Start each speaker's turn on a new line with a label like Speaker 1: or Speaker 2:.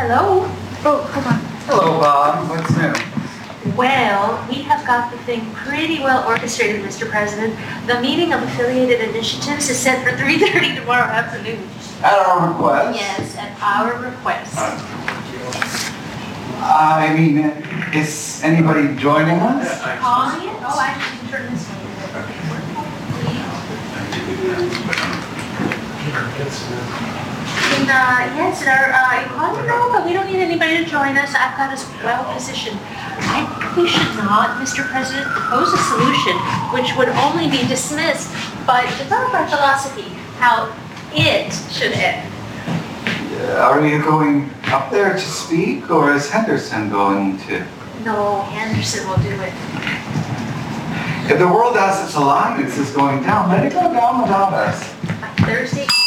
Speaker 1: Hello? Oh, hold on.
Speaker 2: Hello, Bob. What's new?
Speaker 1: Well, we have got the thing pretty well orchestrated, Mr. President. The meeting of affiliated initiatives is set for 3:30 tomorrow afternoon.
Speaker 2: At our request?
Speaker 1: Yes, at our request.
Speaker 2: I mean, is anybody joining us?
Speaker 1: Calling it? Oh, I can turn this one. Yes, you're calling now, but we don't need anybody to join us. I've got us well positioned. I think we should not, Mr. President, propose a solution which would only be dismissed, but develop our philosophy, how it should end.
Speaker 2: Are you going up there to speak, or is Henderson going to?
Speaker 1: No, Anderson will do it.
Speaker 2: If the World Assets Alliance is going down, let it go down without us.
Speaker 1: By Thursday